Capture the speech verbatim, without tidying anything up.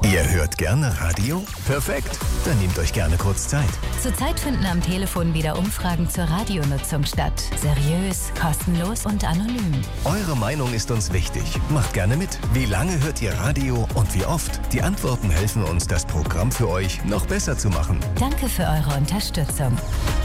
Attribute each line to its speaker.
Speaker 1: Ihr hört gerne Radio? Perfekt, dann nehmt euch gerne kurz Zeit.
Speaker 2: Zurzeit finden am Telefon wieder Umfragen zur Radionutzung statt. Seriös, kostenlos und anonym.
Speaker 1: Eure Meinung ist uns wichtig. Macht gerne mit. Wie lange hört ihr Radio und wie oft? Die Antworten helfen uns, das Programm für euch noch besser zu machen.
Speaker 2: Danke für eure Unterstützung.